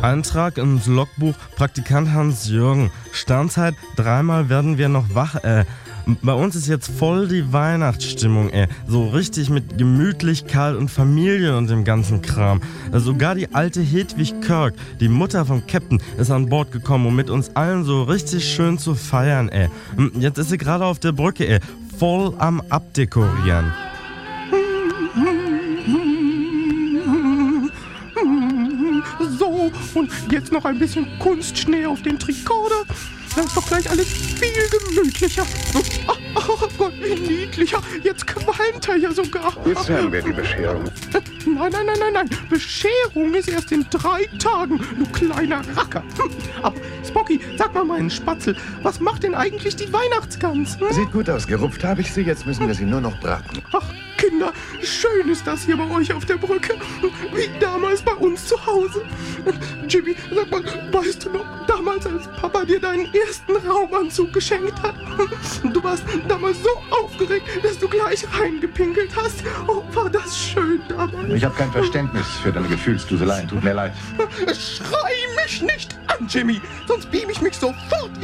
Eintrag ins Logbuch Praktikant Hans-Jürgen. Sternzeit, 3-mal werden wir noch wach, Bei uns ist jetzt voll die Weihnachtsstimmung, So richtig mit gemütlich, kalt und Familie und dem ganzen Kram. Sogar die alte Hedwig Kirk, die Mutter vom Captain, ist an Bord gekommen, um mit uns allen so richtig schön zu feiern, Jetzt ist sie gerade auf der Brücke, voll am Abdekorieren. So, und jetzt noch ein bisschen Kunstschnee auf den Tricorder. Dann ist doch gleich alles viel gemütlicher. Oh Gott, wie niedlicher. Jetzt qualmt er ja sogar. Jetzt hören wir die Bescherung. Nein. Bescherung ist erst in 3 Tagen, du kleiner Racker. Aber Spocky, sag mal meinen Spatzel, was macht denn eigentlich die Weihnachtsgans? Sieht gut aus. Gerupft habe ich sie. Jetzt müssen wir sie nur noch braten. Ach, Kinder, schön ist das hier bei euch auf der Brücke. Wie damals bei uns zu Hause. Jimmy, sag mal, weißt du noch, damals als Papa dir deinen ersten Raumanzug geschenkt hat? Du warst damals so aufgeregt, dass du gleich reingepinkelt hast. Oh, war das schön damals. Ich habe kein Verständnis für deine Gefühlsduseleien. Tut mir leid. Schrei mich nicht an, Jimmy, sonst beam ich mich sofort